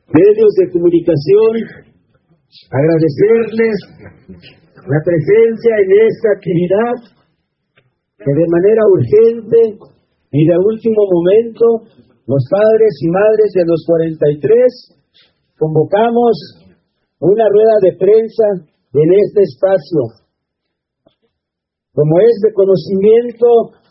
medios de comunicación, agradecerles la presencia en esta actividad que de manera urgente y de último momento los padres y madres de los 43 convocamos una rueda de prensa en este espacio. Como es de conocimiento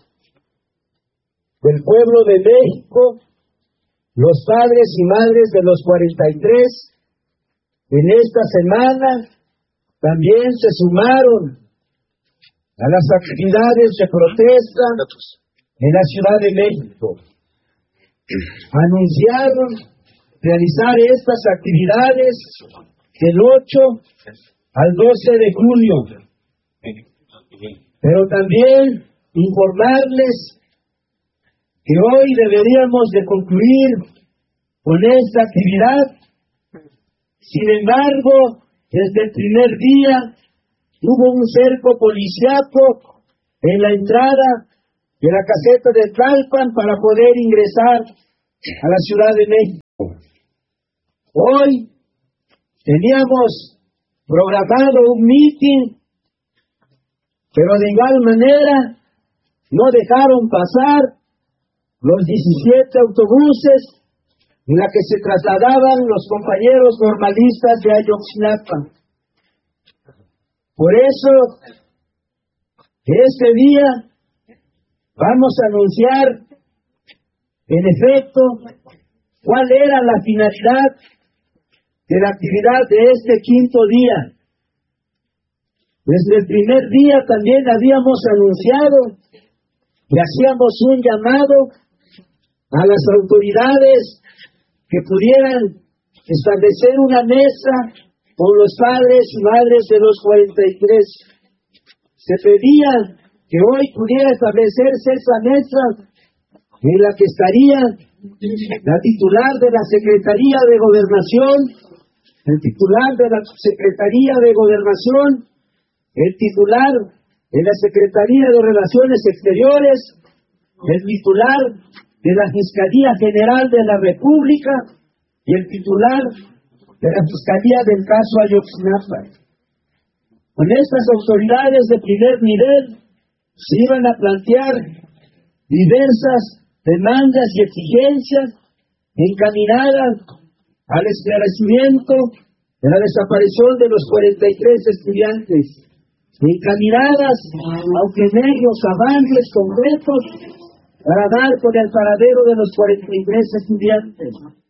del pueblo de México, los padres y madres de los 43 en esta semana también se sumaron a las actividades de protesta en la Ciudad de México. Anunciaron realizar estas actividades del 8 al 12 de junio. Pero también informarles que hoy deberíamos de concluir con esta actividad. Sin embargo, desde el primer día hubo un cerco policíaco en la entrada de la caseta de Tlalpan para poder ingresar a la Ciudad de México. Hoy teníamos programado un mitin, pero de igual manera no dejaron pasar los 17 autobuses en la que se trasladaban los compañeros normalistas de Ayotzinapa. Por eso, este día vamos a anunciar, en efecto, cuál era la finalidad de la actividad de este quinto día. Desde el primer día también habíamos anunciado y hacíamos un llamado a las autoridades que pudieran establecer una mesa con los padres y madres de los 43. Se pedía que hoy pudiera establecerse esa mesa en la que estaría la titular de la Secretaría de Gobernación, el titular de la Secretaría de Gobernación, el titular de la Secretaría de Relaciones Exteriores, el titular de la Fiscalía General de la República y el titular de la Fiscalía del caso Ayotzinapa. Con estas autoridades de primer nivel se iban a plantear diversas demandas y exigencias encaminadas al esclarecimiento de la desaparición de los 43 estudiantes, encaminadas a obtener los avances concretos para dar con el paradero de los 43 estudiantes.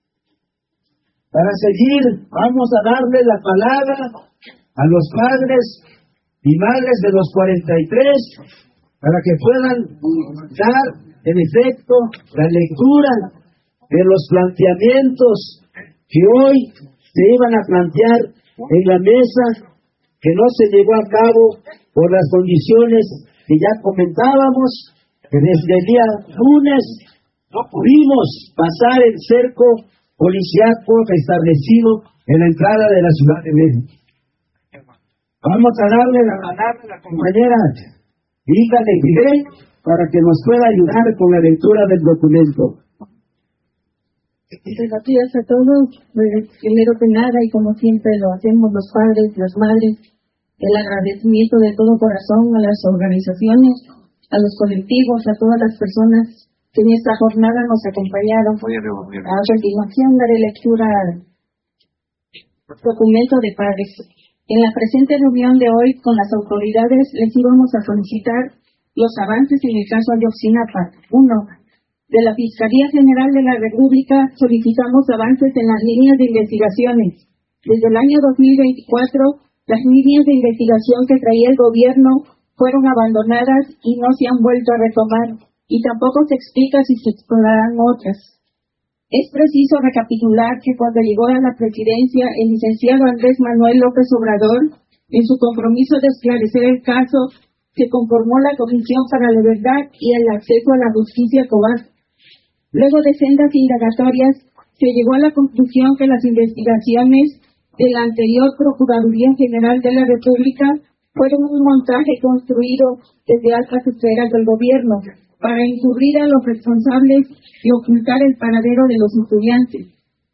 Para seguir, vamos a darle la palabra a los padres y madres de los 43 para que puedan dar, en efecto, la lectura de los planteamientos que hoy se iban a plantear en la mesa, que no se llevó a cabo por las condiciones que ya comentábamos, que desde el día lunes no pudimos pasar el cerco policiaco establecido en la entrada de la Ciudad de México. Vamos a darle la palabra a la compañera Hilda de Miguel para que nos pueda ayudar con la lectura del documento. Buenos días a todos. Primero que nada, y como siempre lo hacemos los padres, las madres, el agradecimiento de todo corazón a las organizaciones, a los colectivos, a todas las personas que en esta jornada nos acompañaron. A continuación daré lectura al documento de padres. En la presente reunión de hoy con las autoridades les íbamos a solicitar los avances en el caso Ayotzinapa. 1. De la Fiscalía General de la República solicitamos avances en las líneas de investigaciones. Desde el año 2024, las líneas de investigación que traía el gobierno fueron abandonadas y no se han vuelto a retomar, y tampoco se explica si se explorarán otras. Es preciso recapitular que cuando llegó a la presidencia el licenciado Andrés Manuel López Obrador, en su compromiso de esclarecer el caso, se conformó la Comisión para la Verdad y el Acceso a la Justicia COVAD. Luego de sendas indagatorias, se llegó a la conclusión que las investigaciones de la anterior Procuraduría General de la República fueron un montaje construido desde altas esferas del gobierno para encubrir a los responsables y ocultar el paradero de los estudiantes.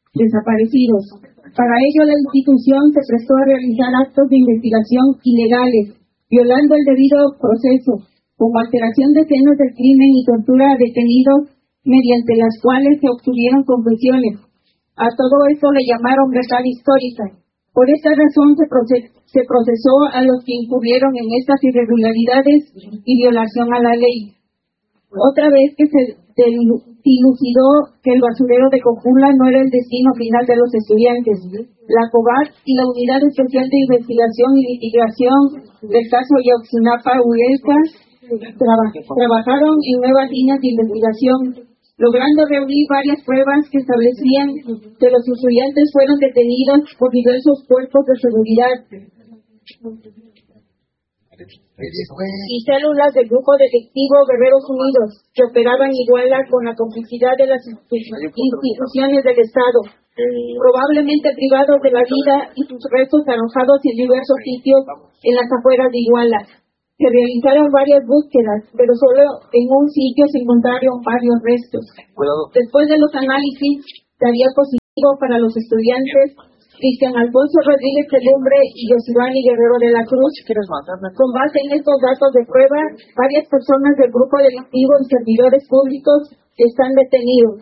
desaparecidos. Para ello, la institución se prestó a realizar actos de investigación ilegales, violando el debido proceso, como alteración de escenas del crimen y tortura a detenidos, mediante las cuales se obtuvieron confesiones. A todo esto le llamaron verdad histórica. Por esta razón se procesó a los que incurrieron en estas irregularidades y violación a la ley. Otra vez que se dilucidó que el basurero de Cojula no era el destino final de los estudiantes, la COBAT y la Unidad Especial de Investigación y Litigación del caso Ayotzinapa-Huilca trabajaron en nuevas líneas de investigación, logrando reunir varias pruebas que establecían que los estudiantes fueron detenidos por diversos cuerpos de seguridad y células del grupo detectivo Guerreros Unidos, que operaban en Iguala con la complicidad de las instituciones del Estado, probablemente privados de la vida y sus restos arrojados en diversos sitios en las afueras de Iguala. Se realizaron varias búsquedas, pero solo en un sitio se encontraron varios restos. Después de los análisis, salía positivo para los estudiantes Cristian Alfonso Rodríguez Telumbre y Yosivani Guerrero de la Cruz. Con base en estos datos de prueba, varias personas del grupo delictivo y servidores públicos están detenidos.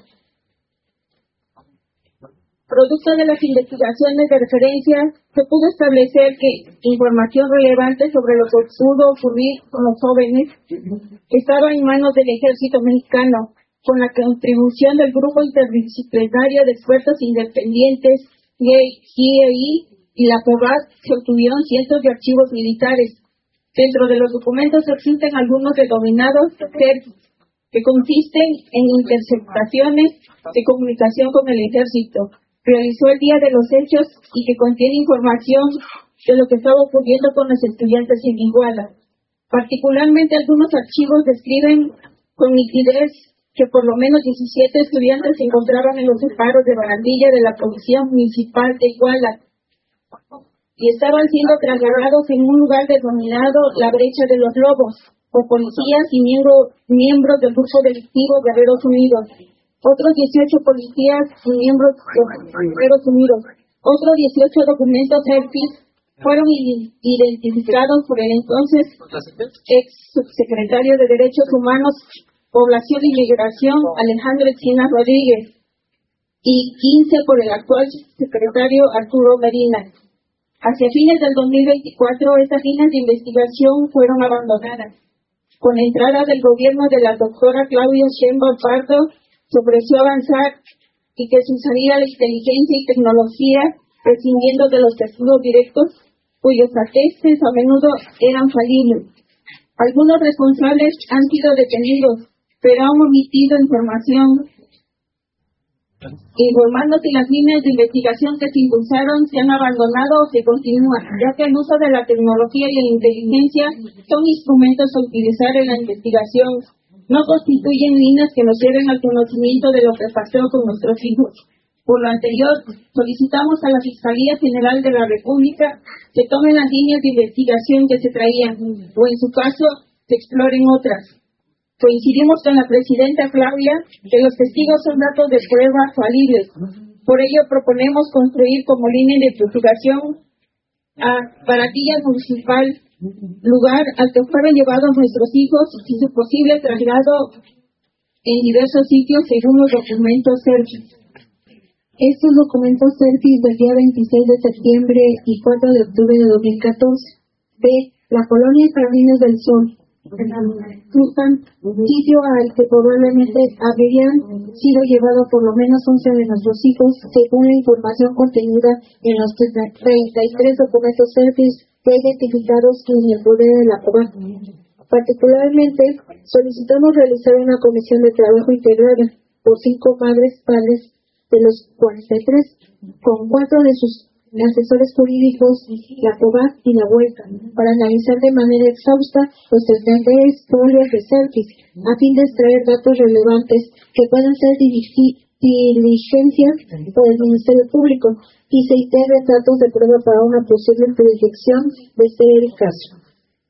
Producto de las investigaciones de referencia, se pudo establecer que información relevante sobre lo que pudo ocurrir con los jóvenes estaba en manos del Ejército Mexicano, con la contribución del Grupo Interdisciplinario de Expertos Independientes, GIEI y la COBAT, se obtuvieron cientos de archivos militares. Dentro de los documentos existen algunos denominados CERFIS, que consisten en interceptaciones de comunicación con el Ejército, realizó el día de los hechos y que contiene información de lo que estaba ocurriendo con los estudiantes en Iguala. Particularmente algunos archivos describen con nitidez que por lo menos 17 estudiantes se encontraban en los separos de barandilla de la Policía Municipal de Iguala y estaban siendo trasladados en un lugar denominado la Brecha de los Lobos por policías y miembros del grupo delictivo Guerreros Unidos. Otros 18 policías y miembros de Guerreros Unidos. Otros 18 documentos CERFIS fueron identificados por el entonces ex subsecretario de Derechos Humanos, Población y Migración, Alejandro Encinas Rodríguez, y 15 por el actual secretario Arturo Medina. Hacia fines del 2024, estas líneas de investigación fueron abandonadas. Con la entrada del gobierno de la doctora Claudia Sheinbaum Pardo, se ofreció avanzar y que se usaría la inteligencia y tecnología prescindiendo de los testigos directos, cuyos atestes a menudo eran falibles. Algunos responsables han sido detenidos, pero han omitido información, informando si las líneas de investigación que se impulsaron se han abandonado o se continúan, ya que el uso de la tecnología y la inteligencia son instrumentos a utilizar en la investigación, no constituyen líneas que nos lleven al conocimiento de lo que pasó con nuestros hijos. Por lo anterior, solicitamos a la Fiscalía General de la República que tomen las líneas de investigación que se traían, o en su caso, se exploren otras. Coincidimos con la presidenta Claudia que los testigos son datos de prueba falibles. Por ello, proponemos construir como línea de investigación a Barandilla Municipal, lugar al que fueron llevados nuestros hijos y su posible traslado en diversos sitios según los documentos CERFIS. Estos documentos CERFIS del día 26 de septiembre y 4 de octubre de 2014. B. La colonia Jardines del Sol. Sitio al que probablemente habrían sido llevados por lo menos 11 de nuestros hijos, según la información contenida en los 33 documentos CERFIS identificados en el poder de la COBAT. Particularmente, solicitamos realizar una comisión de trabajo integrada por 5 padres de los 43, con 4 de sus asesores jurídicos, la COBAT y la Vuelta, para analizar de manera exhausta los 33 folios de CERFIS, a fin de extraer datos relevantes que puedan ser diligencias por el Ministerio Público y se integren datos de prueba para una posible jurisdicción de ser el caso.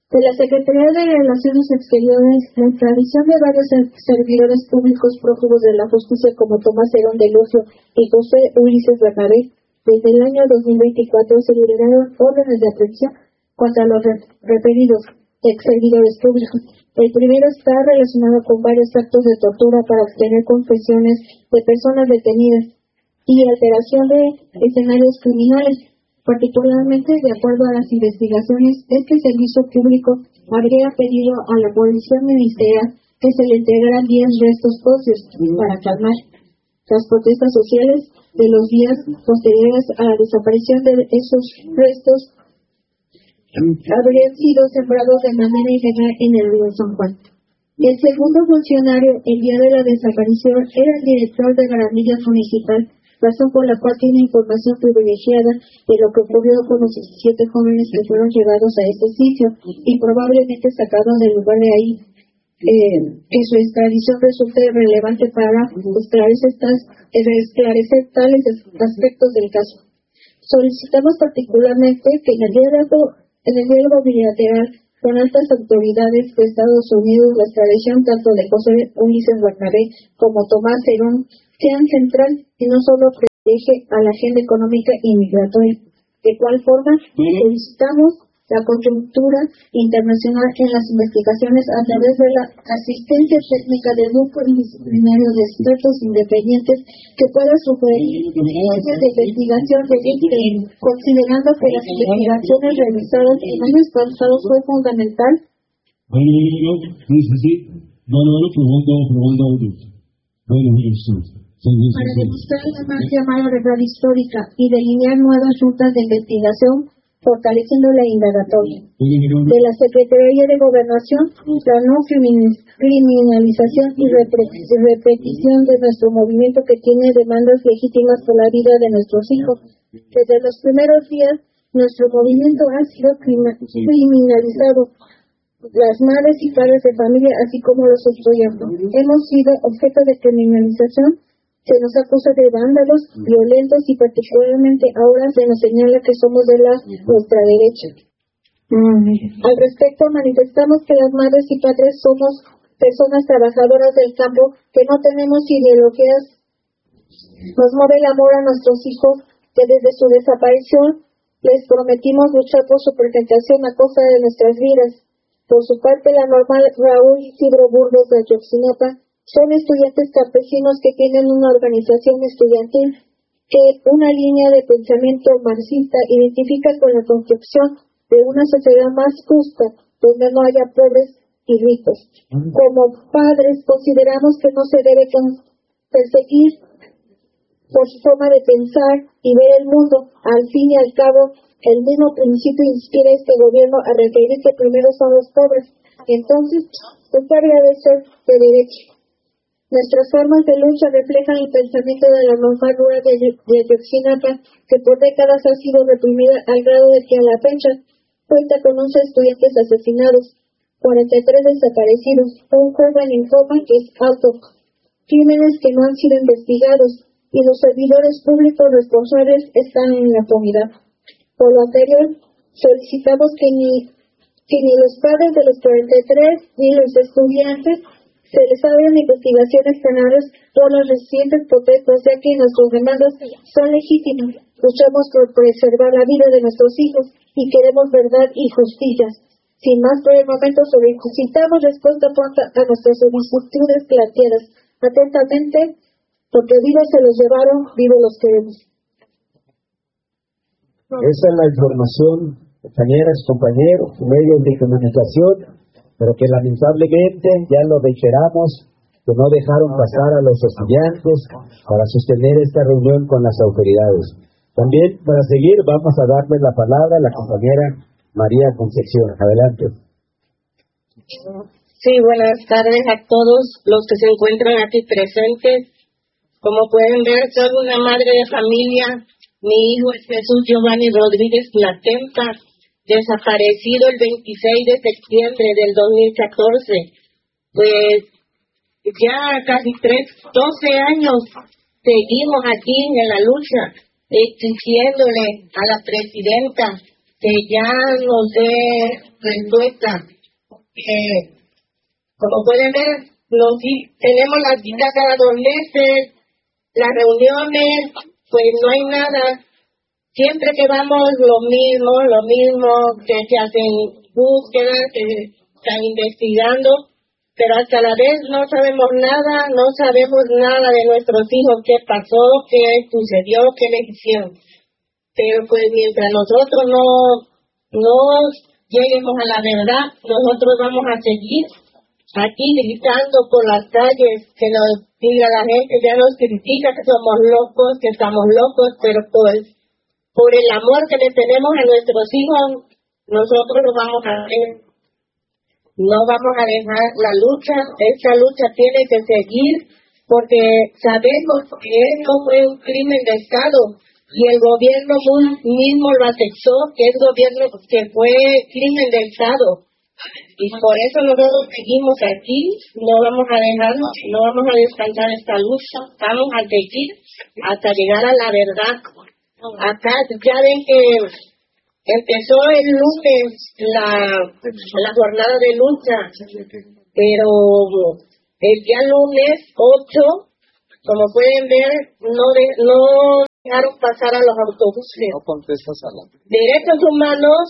De la Secretaría de Relaciones Exteriores, la extradición de varios servidores públicos prófugos de la justicia como Tomás Herón de Lucio y José Ulises Bernabé, desde el año 2024 se liberaron órdenes de aprehensión contra los referidos ex servidores públicos. El primero está relacionado con varios actos de tortura para obtener confesiones de personas detenidas y alteración de escenarios criminales. Particularmente, de acuerdo a las investigaciones, este servicio público habría pedido a la Policía Ministerial que se le entregaran 10 restos óseos para calmar las protestas sociales de los días posteriores a la desaparición de esos restos. Habrían sido sembrados de manera ilegal en el río San Juan. El segundo funcionario, el día de la desaparición, era el director de Gramillas Municipal, razón por la cual tiene información privilegiada de lo que ocurrió con los 17 jóvenes que fueron llevados a este sitio y probablemente sacados del lugar de ahí, que su extradición resulte relevante para esclarecer tales aspectos del caso. Solicitamos particularmente que en el diálogo bilateral con altas autoridades de Estados Unidos, la extradición tanto de José Ulises Bernabé como Tomás Herón sean central y no solo privilegie a la agenda económica y migratoria. De cual forma, solicitamos la coyuntura internacional en las investigaciones a través de la asistencia técnica del grupo disciplinario de expertos independientes que pueda sugerir líneas de investigación de considerando que las investigaciones realizadas en años pasados fue fundamental. Para demostrar la más llamada verdad histórica y delinear nuevas rutas de investigación, fortaleciendo la indagatoria. De la Secretaría de Gobernación, la no criminalización y repetición de nuestro movimiento que tiene demandas legítimas por la vida de nuestros hijos. Desde los primeros días, nuestro movimiento ha sido criminalizado. Las madres y padres de familia, así como los estudiantes, hemos sido objeto de criminalización. Se nos acusa de vándalos, violentos y particularmente ahora se nos señala que somos de la ultraderecha. Al respecto, manifestamos que las madres y padres somos personas trabajadoras del campo que no tenemos ideologías. Nos mueve el amor a nuestros hijos que desde su desaparición les prometimos luchar por su presentación a costa de nuestras vidas. Por su parte, la normal Raúl Isidro Burgos de Ayotzinapa son estudiantes campesinos que tienen una organización estudiantil que una línea de pensamiento marxista identifica con la construcción de una sociedad más justa, donde no haya pobres y ricos. Como padres consideramos que no se debe perseguir por su forma de pensar y ver el mundo. Al fin y al cabo, el mismo principio inspira a este gobierno a requerir que primero son los pobres. Entonces, esta debe ser de derecho. Nuestras formas de lucha reflejan el pensamiento de la normal rural de Ayotzinapa, que por décadas ha sido reprimida al grado de que a la fecha cuenta con 11 estudiantes asesinados, 43 desaparecidos, un joven en coma que es autóctono, crímenes que no han sido investigados y los servidores públicos responsables están en la impunidad. Por lo anterior, solicitamos que ni los padres de los 43 ni los estudiantes se les abran investigaciones penales por las recientes protestas, ya que nuestras demandas son legítimas. Luchamos por preservar la vida de nuestros hijos y queremos verdad y justicia. Sin más por el momento, solicitamos respuesta pronta a nuestras solicitudes planteadas. Atentamente, porque vivos se los llevaron, vivos los queremos. Esa es la información, compañeras, compañeros, medios de comunicación, pero que lamentablemente, ya lo reiteramos, que no dejaron pasar a los estudiantes para sostener esta reunión con las autoridades. También, para seguir, vamos a darle la palabra a la compañera María Concepción. Adelante. Sí, buenas tardes a todos los que se encuentran aquí presentes. Como pueden ver, soy una madre de familia. Mi hijo es Jesús Giovanni Rodríguez Platempa, desaparecido el 26 de septiembre del 2014. Pues ya casi 12 años seguimos aquí en la lucha, exigiéndole a la presidenta que ya nos dé respuesta. Como pueden ver, tenemos las citas cada 2 meses, las reuniones, pues no hay nada. Siempre que vamos lo mismo, que se hacen búsquedas, que están investigando, pero hasta la vez no sabemos nada de nuestros hijos, qué pasó, qué sucedió, qué les hicieron. Pero pues mientras nosotros no lleguemos a la verdad, nosotros vamos a seguir aquí gritando por las calles, que nos diga la gente, ya nos critica que somos locos, que estamos locos, pero pues por el amor que le tenemos a nuestros hijos, nosotros lo vamos a hacer. No vamos a dejar la lucha, esta lucha tiene que seguir, porque sabemos que esto fue un crimen de Estado, y el gobierno mismo lo aceptó, que fue crimen de Estado. Y por eso nosotros seguimos aquí, no vamos a dejarnos, no vamos a descansar esta lucha, vamos a seguir hasta llegar a la verdad. Acá ya ven que empezó el lunes la jornada de lucha, pero el día lunes 8, como pueden ver, no dejaron pasar a los autobuses. No contestas a la... Derechos Humanos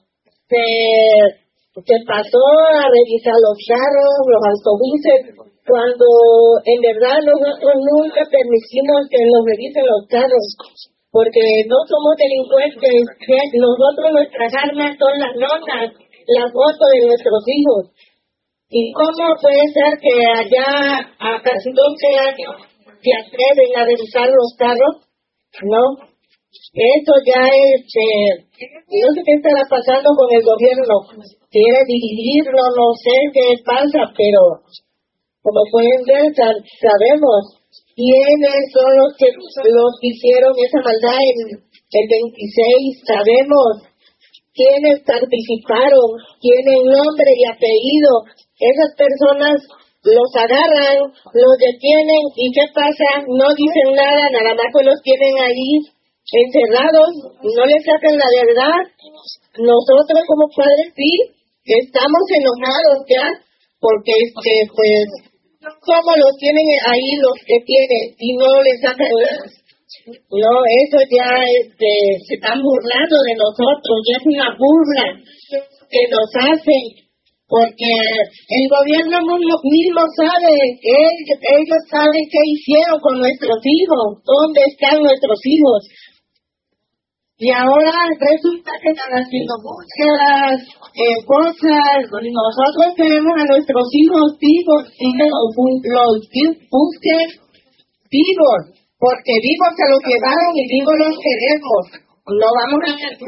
se pasó a revisar los carros, los autobuses, cuando en verdad nosotros nunca permitimos que nos revisen los carros, porque no somos delincuentes. Nosotros, nuestras armas son las notas, las fotos de nuestros hijos. ¿Y cómo puede ser que allá a casi 12 años se atreven a revisar los carros? No. Eso ya es, no sé qué estará pasando con el gobierno. Quiere dividirlo, no sé qué pasa, pero como pueden ver, sabemos quiénes son los que hicieron esa maldad el 26, sabemos quiénes participaron, tienen nombre y apellido. Esas personas los agarran, los detienen, ¿y qué pasa? No dicen nada más que los tienen ahí encerrados, no les sacan la verdad. Nosotros como padres sí, estamos enojados ya, porque pues, ¿cómo los tienen ahí los que tienen y no les sacan nada? No, eso ya se están burlando de nosotros, ya es una burla que nos hacen, porque el gobierno mismo sabe, ellos saben qué hicieron con nuestros hijos, dónde están nuestros hijos. Y ahora resulta que están haciendo búsquedas, cosas. Nosotros queremos a nuestros hijos vivos y los busquen vivos, porque vivos se los llevaron y vivos los queremos. No vamos a hacer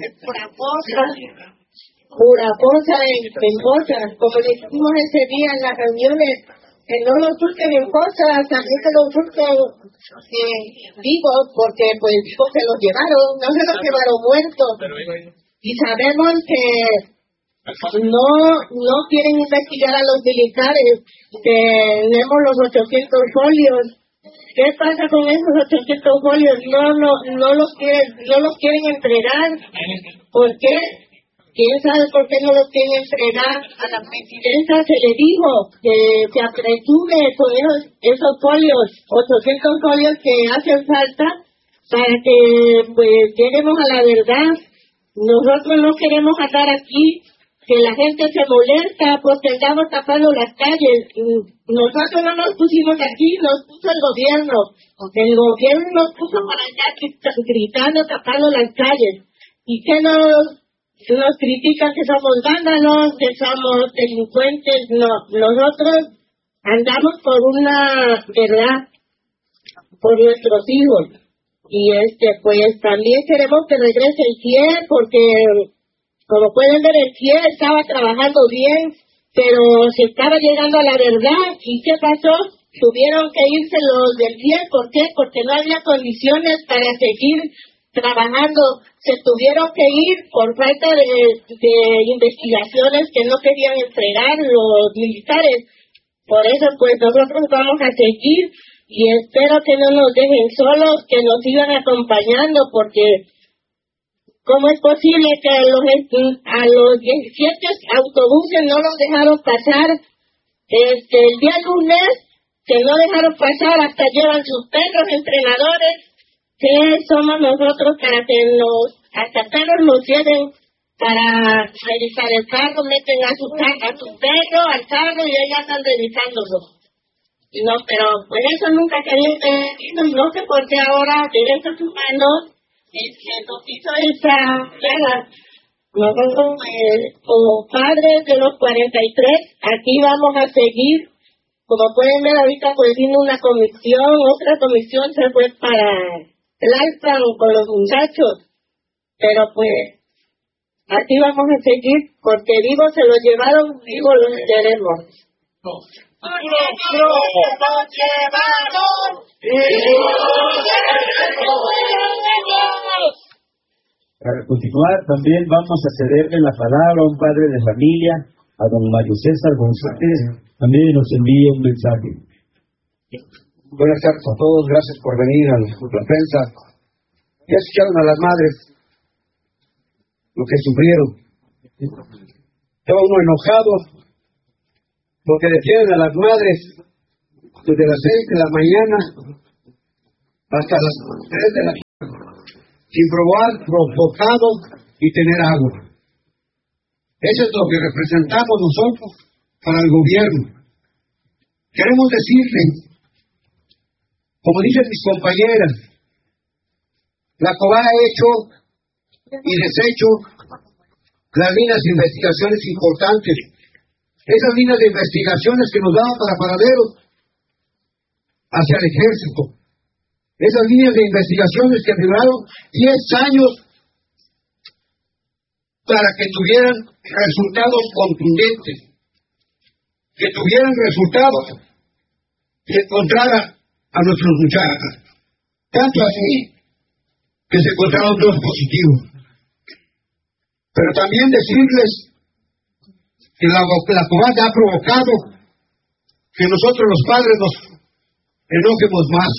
pura cosa en cosas, como decimos ese día en las reuniones, que no nos busquen en cosas, también que nos busquen vivos, porque pues vivos se los llevaron, no se los llevaron muertos. Y sabemos que no quieren investigar a los militares. Tenemos los 800 folios. ¿Qué pasa con esos 800 folios? No los quieren entregar. ¿Por qué? ¿Quién sabe por qué no los quieren entregar? A la presidenta se le dijo que se apresure con esos folios, 800 folios que hacen falta para que pues lleguemos a la verdad. Nosotros no queremos andar aquí, que la gente se molesta porque andamos tapando las calles. Nosotros no nos pusimos aquí, nos puso el gobierno. El gobierno nos puso para allá gritando, tapando las calles. ¿Y qué nos critican? Que somos vándalos, que somos delincuentes. No, nosotros andamos por una verdad, por nuestros hijos. Y pues también queremos que regrese el CIE, porque como pueden ver, el CIE estaba trabajando bien, pero se estaba llegando a la verdad. ¿Y qué pasó? Tuvieron que irse los del CIE. ¿Por qué? Porque no había condiciones para seguir trabajando. Se tuvieron que ir por falta de investigaciones que no querían entregar los militares. Por eso pues nosotros vamos a seguir, y espero que no nos dejen solos, que nos sigan acompañando, porque ¿Cómo es posible que a los 17 autobuses no los dejaron pasar? El día lunes, que no dejaron pasar, hasta llevan sus perros entrenadores. ¿Qué somos nosotros para que hasta perros nos lleven para revisar el carro? Meten a su perro al carro y ellos están revisándolo. No, pero pues eso nunca quería entendido, no sé por qué ahora derechos humanos se nos hizo esa guerra. Nosotros, como padres de los 43, aquí vamos a seguir. Como pueden ver, ahorita pues vino una comisión, otra comisión se fue para el Alpan con los muchachos. Pero pues, aquí vamos a seguir, porque vivos se los llevaron, vivos los queremos. Para continuar, también vamos a cederle la palabra a un padre de familia, a don Mario César González, también nos envía un mensaje. Buenas tardes a todos, gracias por venir a la prensa. Ya escucharon a las madres lo que sufrieron. Estaba uno enojado porque detienen a las madres desde las 6 de la mañana hasta las 3 de la tarde, sin probar, provocado y tener agua. Eso es lo que representamos nosotros para el gobierno. Queremos decirle, como dicen mis compañeras, la COBAR ha hecho y deshecho las líneas de investigaciones importantes. Esas líneas de investigaciones que nos daban para paraderos hacia el ejército. Esas líneas de investigaciones que duraron 10 años para que tuvieran resultados contundentes, que tuvieran resultados que encontraran a nuestros muchachos. Tanto así que se encontraron 2 positivos. Pero también decirles que la cobarde ha provocado que nosotros los padres nos enojemos más.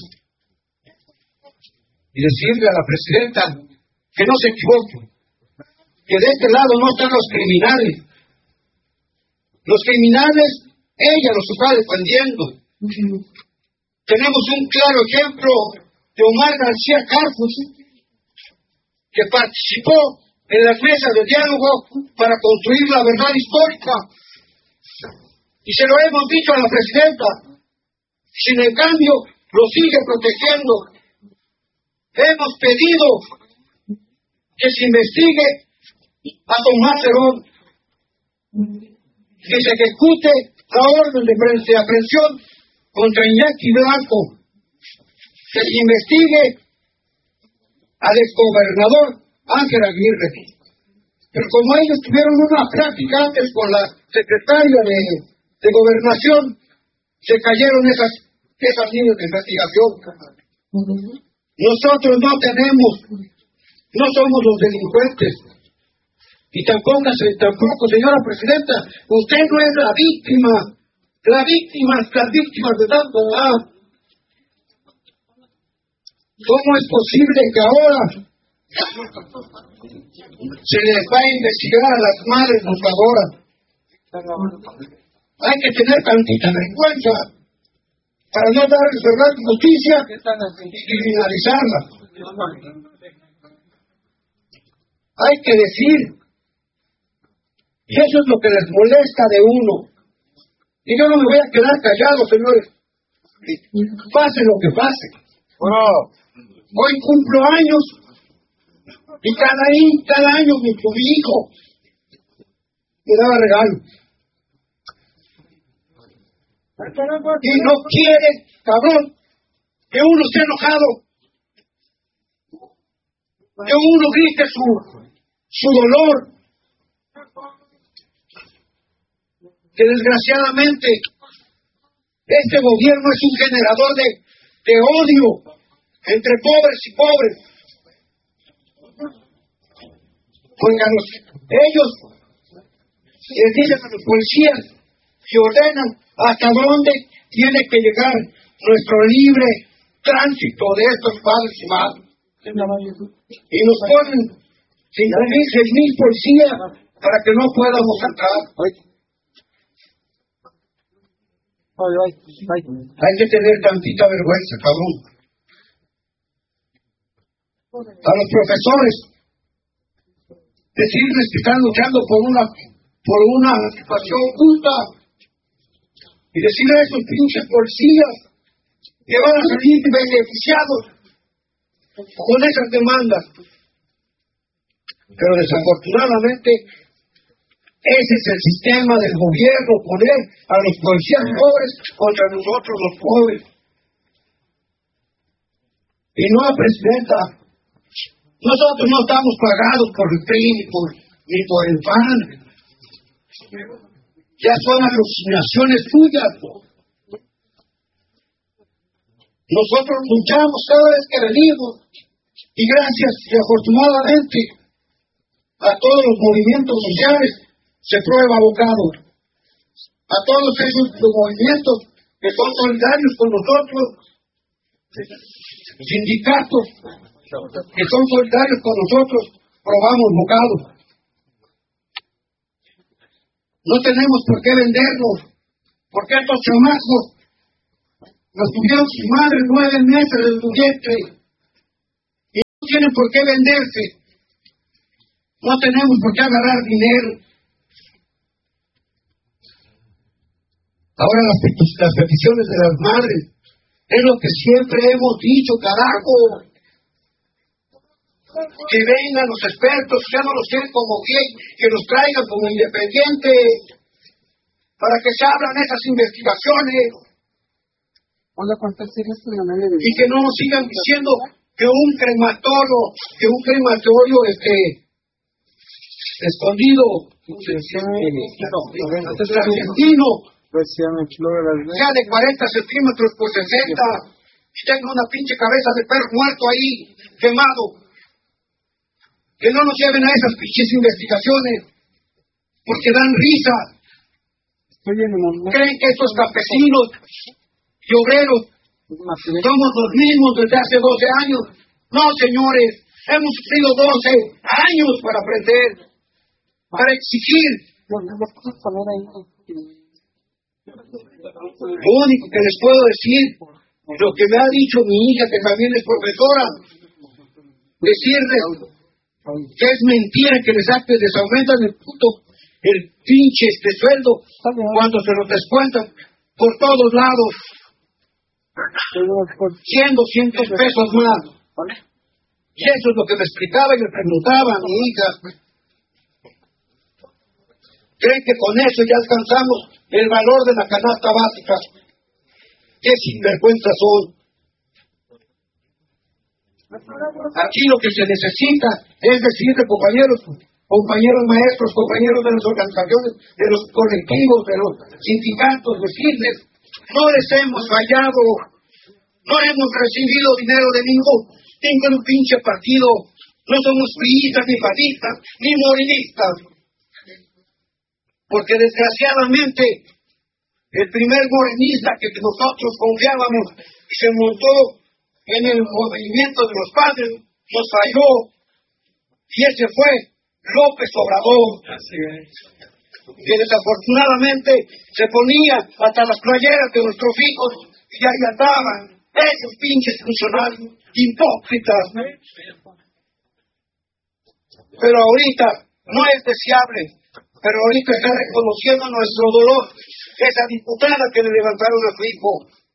Y decirle a la presidenta que no se equivoque, que de este lado no están los criminales. Los criminales, ella los está defendiendo. Tenemos un claro ejemplo de Omar García Carpus, que participó en las mesas de diálogo para construir la verdad histórica. Y se lo hemos dicho a la presidenta. Sin en cambio, lo sigue protegiendo. Hemos pedido que se investigue a Tomás Cerón, que se ejecute la orden de aprehensión contra Iñaki Blanco, que se investigue al exgobernador Ángel Aguirre. Pero como ellos tuvieron una práctica antes con la secretaria de Gobernación, se cayeron esas líneas de investigación. Nosotros no somos los delincuentes. Y tampoco, señora presidenta, usted no es la víctima. Las víctimas de tanto mal. ¿Cómo es posible que ahora se les va a investigar a las madres buscadoras? Hay que tener tantita vergüenza para no darles verdad y justicia y criminalizarla. Hay que decir, y eso es lo que les molesta de uno. Y yo no me voy a quedar callado, señores. Pase lo que pase. Hoy cumplo años y cada año mi hijo me daba regalo. Y no quiere, cabrón, que uno esté enojado, que uno grite su dolor. Que desgraciadamente este gobierno es un generador de odio entre pobres y pobres. Oigan, ellos les dicen a los policías que ordenan hasta dónde tiene que llegar nuestro libre tránsito de estos padres y madres. Y nos ponen 6,000 policías para que no podamos entrar. Hay que tener tantita vergüenza, cabrón. A los profesores, decirles que están luchando por una situación justa y decir a esos pinches policías que van a salir beneficiados con esas demandas. Pero desafortunadamente ese es el sistema del gobierno, poner a los policías pobres contra nosotros los pobres. Y no, Presidenta, nosotros no estamos pagados por el PRI ni por el PAN. Ya son alucinaciones suyas. Nosotros luchamos cada vez que venimos y gracias y afortunadamente a todos los movimientos sociales se prueba abocado. A todos esos movimientos que son solidarios con nosotros, sindicatos que son solidarios con nosotros, probamos bocado. No tenemos por qué vendernos, porque estos chamacos nos tuvieron sus madres 9 meses en su vientre y no tienen por qué venderse. No tenemos por qué agarrar dinero. Ahora las peticiones de las madres es lo que siempre hemos dicho, carajo. Que vengan los expertos, ya no los quieren como gay, que los traigan como independientes, para que se abran esas investigaciones. Y que no nos sigan diciendo que un crematorio escondido, argentino, sea de 40 centímetros por 60, y tenga una pinche cabeza de perro muerto ahí, quemado. Que no nos lleven a esas pinches investigaciones, porque dan risa. Creen que estos campesinos y obreros somos los mismos desde hace 12 años. No, señores, hemos sufrido 12 años para aprender, para exigir. Lo único que les puedo decir, lo que me ha dicho mi hija, que también es profesora, decirles que es mentira que les aumentan el pinche sueldo cuando se los descuentan por todos lados, 100, 200 pesos más. Y eso es lo que me explicaba y me preguntaba a mi hija. ¿Creen que con eso ya alcanzamos el valor de la canasta básica? ¿Qué sinvergüenzas son? Aquí lo que se necesita es decirle, compañeros maestros, compañeros de las organizaciones, de los colectivos, de los sindicatos, decirles, no les hemos fallado, no hemos recibido dinero de ningún pinche partido, no somos priistas, ni panistas, ni morinistas, porque desgraciadamente el primer morenista que nosotros confiábamos y se montó en el movimiento de los padres nos falló, y ese fue López Obrador. Que desafortunadamente se ponía hasta las playeras de nuestros hijos y ahí andaban esos pinches funcionarios hipócritas. Pero ahorita no es deseable, pero ahorita está reconociendo nuestro dolor. Esa diputada que le levantaron a su hijo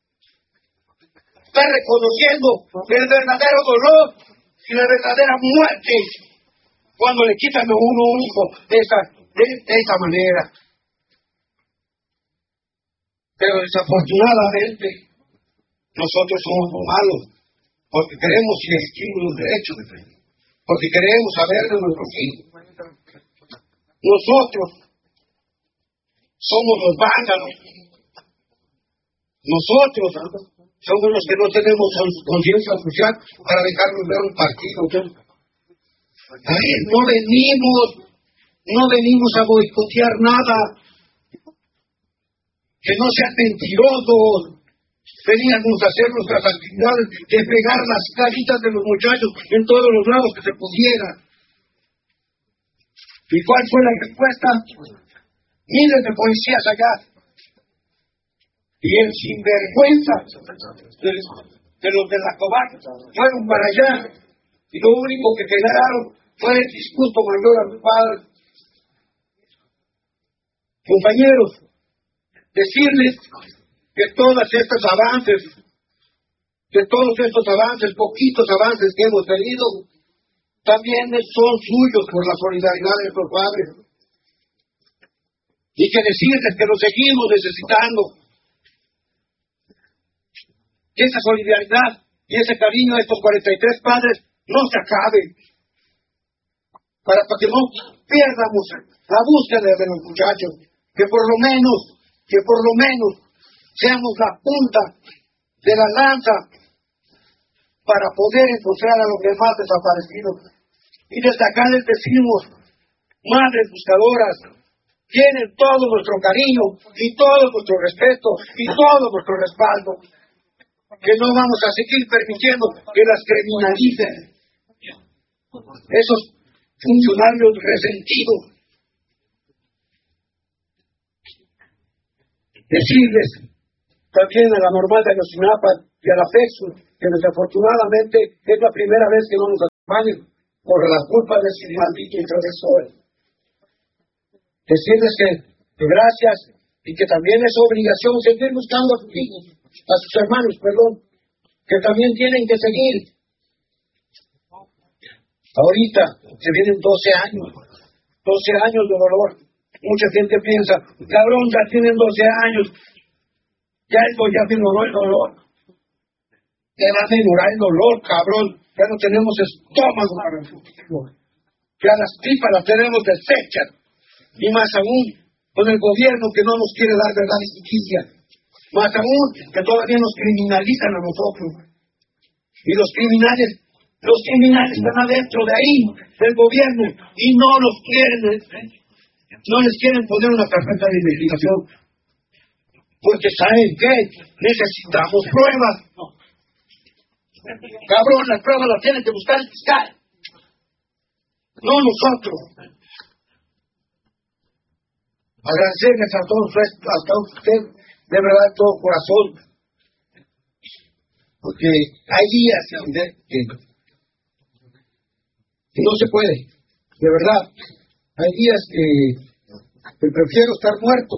está reconociendo el verdadero dolor y la verdadera muerte cuando le quitan a uno un hijo de esa manera. Pero desafortunadamente nosotros somos los malos, porque queremos exigir los derechos de fe, porque queremos saber de nuestros hijos. Nosotros somos los vándalos. Nosotros somos los que no tenemos conciencia social para dejarnos ver un partido. No venimos a boicotear nada. Que no sean mentirosos. Veníamos a hacer nuestras actividades de pegar las caritas de los muchachos en todos los lados que se pudiera. ¿Y cuál fue la respuesta? Miles de policías allá. Y el sinvergüenza de los de la cobarde fueron para allá. Y lo único que generaron fue el disgusto mayor a los padres. Compañeros, decirles que todos estos avances, poquitos avances que hemos tenido, también son suyos por la solidaridad de nuestros padres. Y que decirles que lo seguimos necesitando. Que esa solidaridad y ese cariño de estos 43 padres no se acabe. Para que no pierdamos la búsqueda de los muchachos. Que por lo menos seamos la punta de la lanza para poder encontrar a los demás desaparecidos. Y desde acá les decimos, madres buscadoras, tienen todo nuestro cariño y todo nuestro respeto y todo nuestro respaldo. Que no vamos a seguir permitiendo que las criminalicen. Esos funcionarios resentidos. Decirles también a la normal de Ayotzinapa y a la FEXU que desafortunadamente es la primera vez que no nos acompañan por la culpa de ese maldito intercesor. Decirles que gracias y que también es obligación seguir buscando a sus hijos, a sus hermanos, que también tienen que seguir. Ahorita se vienen 12 años de dolor. Mucha gente piensa, cabrón, ya tienen 12 años, ya minoró el dolor. Ya va a minorar el dolor, cabrón. Ya no tenemos estómago para refugio. Ya las tripas las tenemos deshechas. Y más aún, con el gobierno que no nos quiere dar verdad y justicia. Más aún, que todavía nos criminalizan a nosotros. Y los criminales están adentro de ahí, del gobierno, y no los quieren, no les quieren poner una tarjeta de investigación. Porque ¿saben qué? Necesitamos pruebas. Cabrón, las pruebas las tiene que buscar el fiscal, no nosotros. Agradecerles a todos ustedes, de verdad, de todo corazón. Porque hay días que no se puede, de verdad. Hay días que prefiero estar muerto.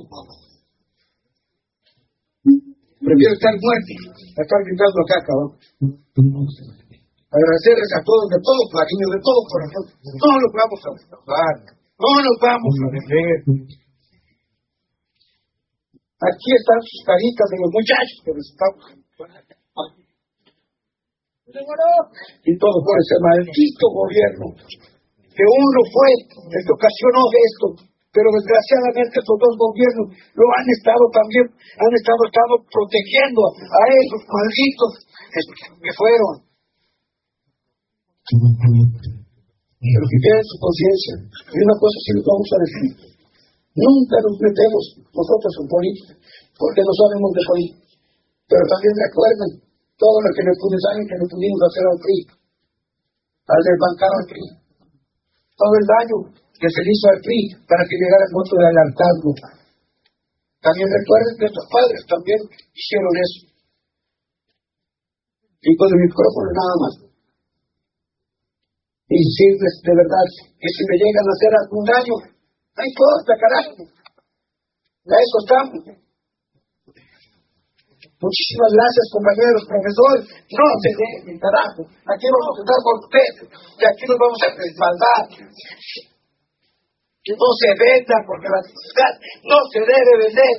Prefiero estar muerto a estar gritando acá, cabrón. Agradecerles a todos, de todo cariño, de todo corazón. No los vamos a dejar, no los vamos a dejar. Aquí están sus caritas de los muchachos que les estamos. Y todo por ese maldito gobierno, que uno fue el que ocasionó esto, pero desgraciadamente estos dos gobiernos lo han estado protegiendo a esos malditos que fueron. Pero que quede en su conciencia. Y una cosa sí les vamos a decir: nunca nos metemos nosotros en política, porque no sabemos de política. Pero también recuerden todo lo que le pudimos hacer al PRI, al desbancar al PRI, todo el daño que se le hizo al PRI para que llegara el voto del hartazgo. También recuerden que estos padres también hicieron eso. Y con el micrófono nada más. Y decirles de verdad que si me llegan a hacer algún daño, no importa, carajo. A eso estamos. Muchísimas gracias, compañeros, profesores. No se dejen, carajo. Aquí vamos a estar con ustedes. Y aquí nos vamos a respaldar. Que no se venda, porque la sociedad no se debe vender.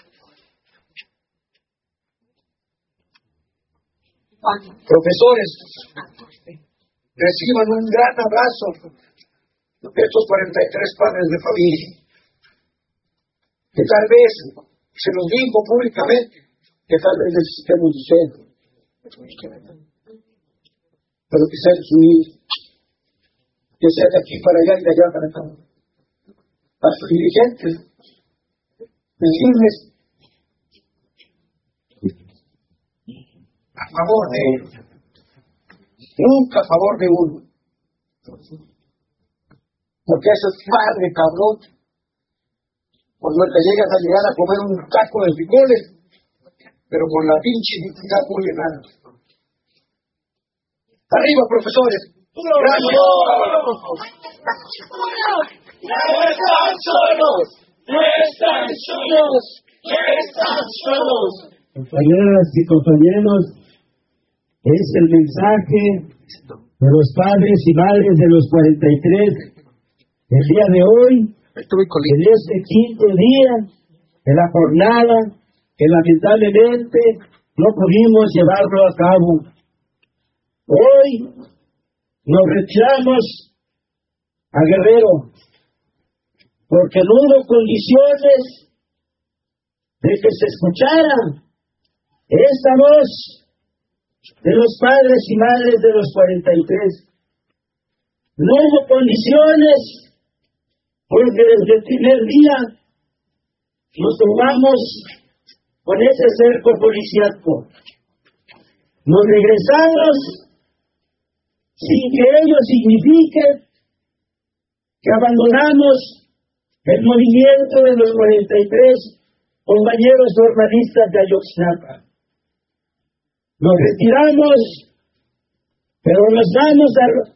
Profesores, reciban un gran abrazo de estos 43 padres de familia. Que tal vez, se los digo públicamente, que tal vez necesitemos de ustedes, pero que sean unidos, que sea de aquí para allá y de allá para acá. A sus dirigentes, decirles a favor de ellos, nunca a favor de uno. Porque eso es padre, cabrón. Cuando te llegas a llegar a comer un taco de frijoles, pero con la pinche dignidad muy nada. Arriba, profesores. ¡Gracias! ¡No están solos! ¡No están solos! ¡No están solos! Compañeras y compañeros, es el mensaje de los padres y madres de los 43 el día de hoy, en este quinto día de la jornada que lamentablemente no pudimos llevarlo a cabo. Hoy nos retiramos a Guerrero porque no hubo condiciones de que se escuchara esta voz de los padres y madres de los 43. No hubo condiciones porque desde el primer día nos tomamos con ese cerco policíaco. Nos regresamos sin que ello signifique que abandonamos el movimiento de los 43 compañeros normalistas de Ayotzinapa. Nos retiramos, pero nos vamos